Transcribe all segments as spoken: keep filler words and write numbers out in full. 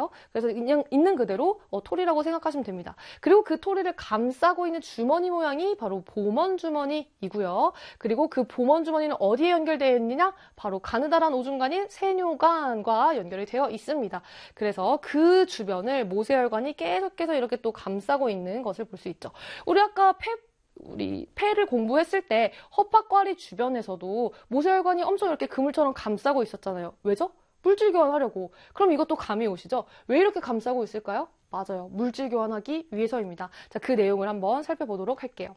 거예요. 그래서 그냥 있는 그대로 어, 토리라고 생각하시면 됩니다. 그리고 그 토리를 감싸고 있는 주머니 모양이 바로 보먼 주머니이고요. 그리고 그 보먼 주머니는 어디에 연결되어 있느냐? 바로 가느다란 오줌간인 세뇨관과 연결이 되어 있습니다. 그래서 그 주변을 모세혈관이 계속해서 이렇게 또 감싸고 있는 것을 볼 수 있죠. 우리 아까 폐 우리 폐를 공부했을 때 허파과리 주변에서도 모세혈관이 엄청 이렇게 그물처럼 감싸고 있었잖아요. 왜죠? 물질 교환하려고. 그럼 이것도 감이 오시죠? 왜 이렇게 감싸고 있을까요? 맞아요. 물질 교환하기 위해서입니다. 자, 그 내용을 한번 살펴보도록 할게요.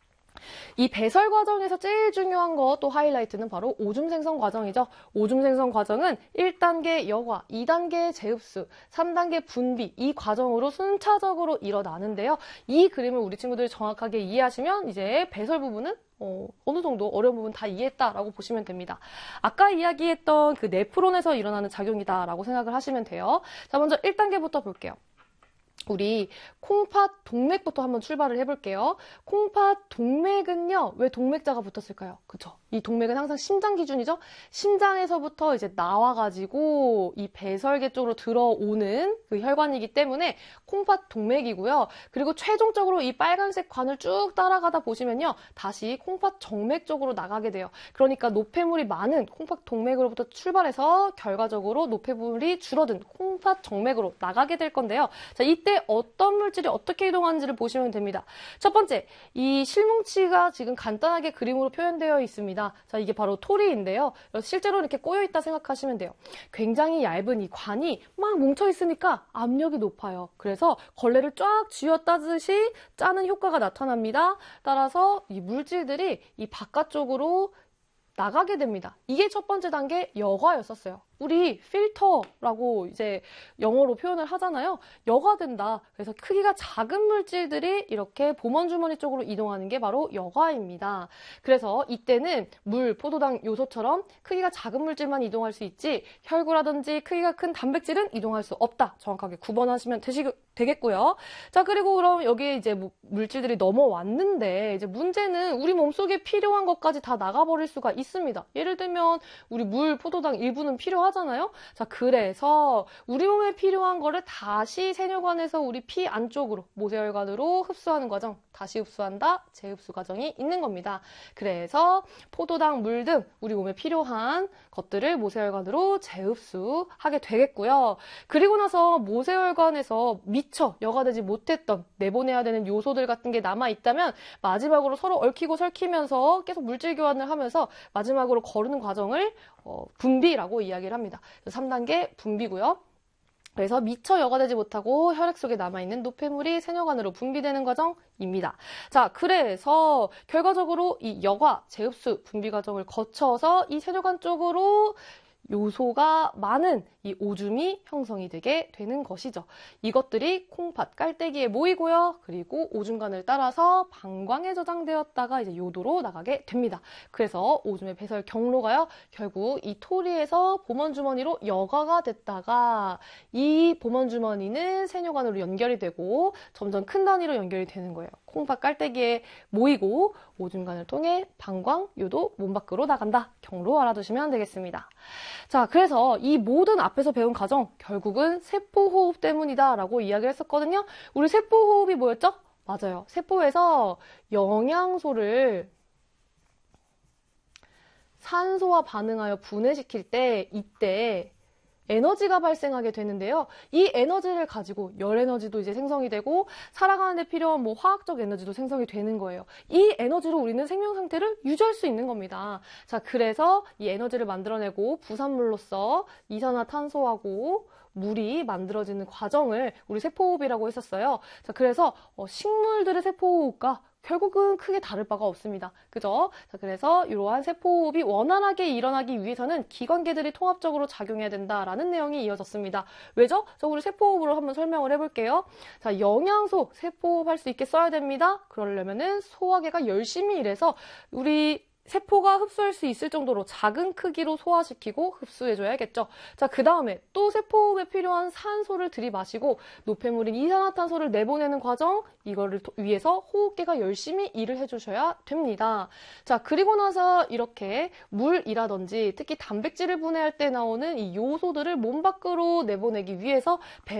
이 배설 과정에서 제일 중요한 거 또 하이라이트는 바로 오줌 생성 과정이죠. 오줌 생성 과정은 일 단계 여과, 이 단계 재흡수, 삼 단계 분비 이 과정으로 순차적으로 일어나는데요. 이 그림을 우리 친구들이 정확하게 이해하시면 이제 배설 부분은 어, 어느 정도 어려운 부분 다 이해했다라고 보시면 됩니다. 아까 이야기했던 그 네프론에서 일어나는 작용이다라고 생각을 하시면 돼요. 자, 먼저 일 단계부터 볼게요. 우리 콩팥 동맥부터 한번 출발을 해볼게요. 콩팥 동맥은요, 왜 동맥자가 붙었을까요? 그쵸? 이 동맥은 항상 심장 기준이죠? 심장에서부터 이제 나와가지고 이 배설계 쪽으로 들어오는 그 혈관이기 때문에 콩팥 동맥이고요. 그리고 최종적으로 이 빨간색 관을 쭉 따라가다 보시면요, 다시 콩팥 정맥 쪽으로 나가게 돼요. 그러니까 노폐물이 많은 콩팥 동맥으로부터 출발해서 결과적으로 노폐물이 줄어든 콩팥 정맥으로 나가게 될 건데요. 자, 이때 어떤 물질이 어떻게 이동하는지를 보시면 됩니다. 첫 번째, 이 실뭉치가 지금 간단하게 그림으로 표현되어 있습니다. 자, 이게 바로 토리인데요. 실제로 이렇게 꼬여있다 생각하시면 돼요. 굉장히 얇은 이 관이 막 뭉쳐있으니까 압력이 높아요. 그래서 걸레를 쫙 쥐어짜듯이 짜는 효과가 나타납니다. 따라서 이 물질들이 이 바깥쪽으로 나가게 됩니다. 이게 첫 번째 단계 여과였었어요. 우리 필터라고 이제 영어로 표현을 하잖아요. 여과된다. 그래서 크기가 작은 물질들이 이렇게 보먼 주머니 쪽으로 이동하는 게 바로 여과입니다. 그래서 이때는 물, 포도당 요소처럼 크기가 작은 물질만 이동할 수 있지 혈구라든지 크기가 큰 단백질은 이동할 수 없다. 정확하게 구분하시면 되시, 되겠고요. 자, 그리고 그럼 여기에 이제 물질들이 넘어왔는데 이제 문제는 우리 몸속에 필요한 것까지 다 나가버릴 수가 있습니다. 예를 들면 우리 물, 포도당 일부는 필요하잖아요. 자, 그래서 우리 몸에 필요한 거를 다시 세뇨관에서 우리 피 안쪽으로 모세혈관으로 흡수하는 과정, 다시 흡수한다, 재흡수 과정이 있는 겁니다. 그래서 포도당, 물 등 우리 몸에 필요한 것들을 모세혈관으로 재흡수하게 되겠고요. 그리고 나서 모세혈관에서 미처 여과되지 못했던 내보내야 되는 요소들 같은 게 남아있다면 마지막으로 서로 얽히고 설키면서 계속 물질 교환을 하면서 마지막으로 거르는 과정을 어, 분비라고 이야기를 합니다. 삼 단계 분비고요. 그래서 미처 여과되지 못하고 혈액 속에 남아있는 노폐물이 세뇨관으로 분비되는 과정입니다. 자, 그래서 결과적으로 이 여과, 재흡수, 분비 과정을 거쳐서 이 세뇨관 쪽으로 요소가 많은 이 오줌이 형성이 되게 되는 것이죠. 이것들이 콩팥 깔때기에 모이고요. 그리고 오줌관을 따라서 방광에 저장되었다가 이제 요도로 나가게 됩니다. 그래서 오줌의 배설 경로가요. 결국 이 토리에서 보먼 주머니로 여과가 됐다가 이 보먼 주머니는 세뇨관으로 연결이 되고 점점 큰 단위로 연결이 되는 거예요. 콩팥 깔때기에 모이고 오줌관을 통해 방광, 요도, 몸 밖으로 나간다. 경로 알아두시면 되겠습니다. 자, 그래서 이 모든 앞에서 배운 과정 결국은 세포호흡 때문이다 라고 이야기를 했었거든요. 우리 세포호흡이 뭐였죠? 맞아요. 세포에서 영양소를 산소와 반응하여 분해시킬 때 이때 에너지가 발생하게 되는데요. 이 에너지를 가지고 열 에너지도 이제 생성이 되고 살아가는 데 필요한 뭐 화학적 에너지도 생성이 되는 거예요. 이 에너지로 우리는 생명 상태를 유지할 수 있는 겁니다. 자, 그래서 이 에너지를 만들어내고 부산물로서 이산화탄소하고 물이 만들어지는 과정을 우리 세포호흡이라고 했었어요. 자, 그래서 어, 식물들의 세포호흡과 결국은 크게 다를 바가 없습니다. 그죠? 자, 그래서 이러한 세포호흡이 원활하게 일어나기 위해서는 기관계들이 통합적으로 작용해야 된다라는 내용이 이어졌습니다. 왜죠? 자, 우리 세포호흡으로 한번 설명을 해볼게요. 자, 영양소 세포호흡 할 수 있게 써야 됩니다. 그러려면은 소화계가 열심히 일해서 우리 세포가 흡수할 수 있을 정도로 작은 크기로 소화시키고 흡수해줘야겠죠. 자, 그 다음에 또 세포호흡에 필요한 산소를 들이마시고 노폐물인 이산화탄소를 내보내는 과정, 이거를 위해서 호흡계가 열심히 일을 해주셔야 됩니다. 자, 그리고 나서 이렇게 물이라든지 특히 단백질을 분해할 때 나오는 이 요소들을 몸 밖으로 내보내기 위해서 배